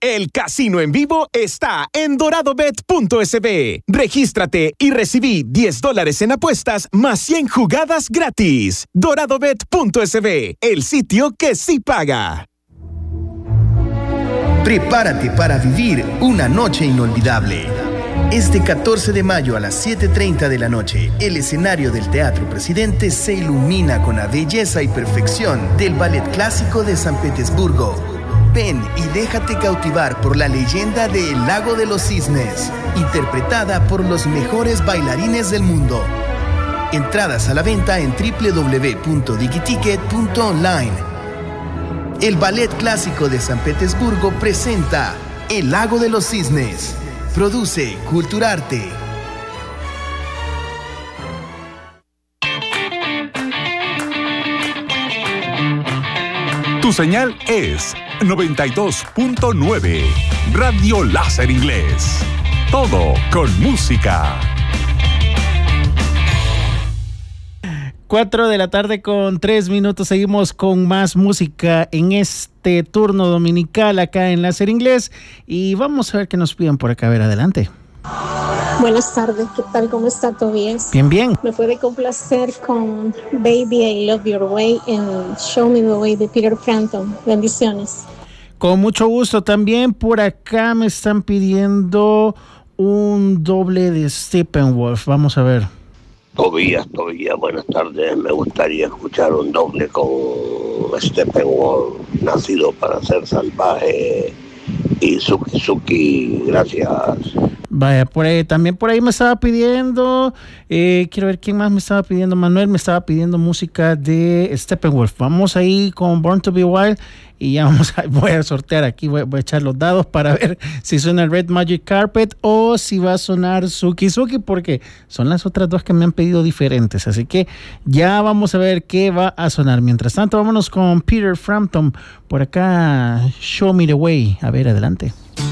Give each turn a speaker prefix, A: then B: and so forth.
A: El casino en vivo está en doradobet.sb. Regístrate y recibí $10 en apuestas más 100 jugadas gratis. doradobet.sb, el sitio que sí paga.
B: Prepárate para vivir una noche inolvidable. Este 14 de mayo a las 7:30 de la noche, el escenario del Teatro Presidente se ilumina con la belleza y perfección del Ballet Clásico de San Petersburgo. Ven y déjate cautivar por la leyenda de El Lago de los Cisnes, interpretada por los mejores bailarines del mundo. Entradas a la venta en www.digiticket.online. El Ballet Clásico de San Petersburgo presenta El Lago de los Cisnes. Produce Culturarte.
C: Tu señal es 92.9. Radio Láser Inglés. Todo con música.
D: 4 de la tarde con 3 minutos. Seguimos con más música en este turno dominical acá en Láser Inglés. Y vamos a ver qué nos piden por acá. A ver, adelante.
E: Buenas tardes, ¿qué tal? ¿Cómo está Tobías?
D: Bien, bien.
E: Me puede complacer con Baby I Love Your Way en Show Me the Way de Peter Frampton. Bendiciones.
D: Con mucho gusto. También por acá me están pidiendo un doble de Steppenwolf. Vamos a ver.
F: Tobías, buenas tardes. Me gustaría escuchar un doble con Steppenwolf, Nacido para ser salvaje, y Suki. Gracias.
D: Vaya, también por ahí me estaba pidiendo, quiero ver quién más me estaba pidiendo. Manuel me estaba pidiendo música de Steppenwolf. Vamos ahí con Born to Be Wild y ya voy a sortear aquí, voy a echar los dados para ver si suena el Red Magic Carpet o si va a sonar Suki, porque son las otras dos que me han pedido diferentes. Así que ya vamos a ver qué va a sonar. Mientras tanto, vámonos con Peter Frampton. Por acá, Show Me the Way. A ver, adelante.